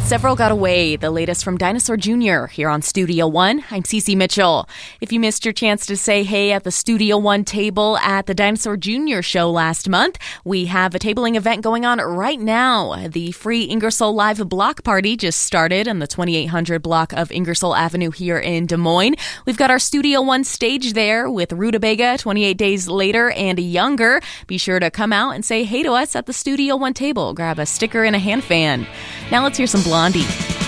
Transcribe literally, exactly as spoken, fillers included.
Several got away. The latest from Dinosaur Junior here on Studio One. I'm Cece Mitchell. If you missed your chance to say hey at the Studio One table at the Dinosaur Junior show last month, we have a tabling event going on right now. The free Ingersoll Live block party just started in the twenty-eight hundred block of Ingersoll Avenue here in Des Moines. We've got our Studio One stage there with Rutabaga twenty-eight days later and younger. Be sure to come out and say hey to us at the Studio One table. Grab a sticker and a hand fan. Now let's hear some Blondie.